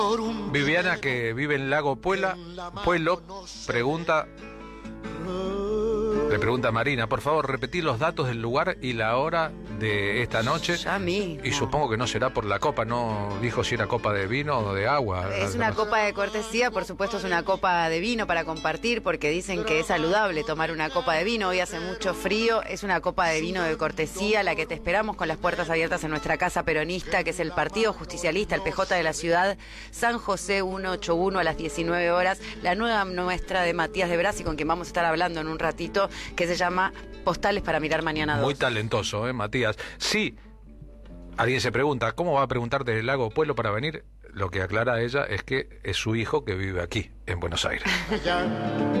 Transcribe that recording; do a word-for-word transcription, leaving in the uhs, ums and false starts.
Viviana, que vive en Lago Puela, Puelo, pregunta, le pregunta a Marina, por favor, repetí los datos del lugar y la hora de esta noche. Ya mismo. Y supongo que no será por la copa, no dijo si era copa de vino o de agua. Es una copa de cortesía, por supuesto es una copa de vino para compartir, porque dicen que es saludable tomar una copa de vino. Hoy hace mucho frío, es una copa de vino de cortesía, la que te esperamos con las puertas abiertas en nuestra casa peronista, que es el Partido Justicialista, el P J de la ciudad, San José ciento ochenta y uno a las diecinueve horas, la nueva nuestra de Matías de Brasi, con quien vamos a estar hablando en un ratito, que se llama Postales para mirar mañana dos. Muy talentoso, ¿eh, Matías? Sí, alguien se pregunta, ¿cómo va a preguntar desde el Lago Pueblo para venir? Lo que aclara ella es que es su hijo que vive aquí, en Buenos Aires.